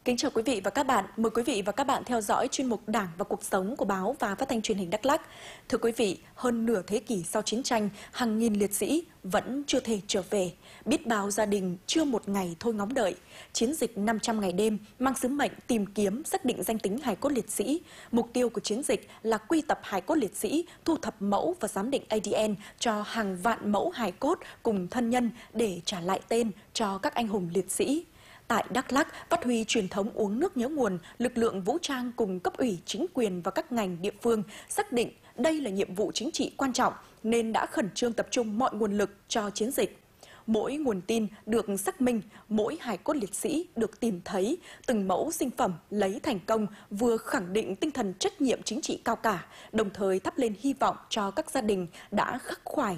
Kính chào quý vị và các bạn. Mời quý vị và các bạn theo dõi chuyên mục Đảng và Cuộc sống của báo và Phát thanh Truyền hình Đắk Lắk. Thưa quý vị, hơn nửa thế kỷ sau chiến tranh, hàng nghìn liệt sĩ vẫn chưa thể trở về. Biết bao gia đình chưa một ngày thôi ngóng đợi. Chiến dịch 500 ngày đêm mang sứ mệnh tìm kiếm, xác định danh tính hài cốt liệt sĩ. Mục tiêu của chiến dịch là quy tập hài cốt liệt sĩ, thu thập mẫu và giám định ADN cho hàng vạn mẫu hài cốt cùng thân nhân để trả lại tên cho các anh hùng liệt sĩ. Tại Đắk Lắk, phát huy truyền thống uống nước nhớ nguồn, lực lượng vũ trang cùng cấp ủy, chính quyền và các ngành địa phương xác định đây là nhiệm vụ chính trị quan trọng nên đã khẩn trương tập trung mọi nguồn lực cho chiến dịch. Mỗi nguồn tin được xác minh, mỗi hài cốt liệt sĩ được tìm thấy, từng mẫu sinh phẩm lấy thành công vừa khẳng định tinh thần trách nhiệm chính trị cao cả, đồng thời thắp lên hy vọng cho các gia đình đã khắc khoải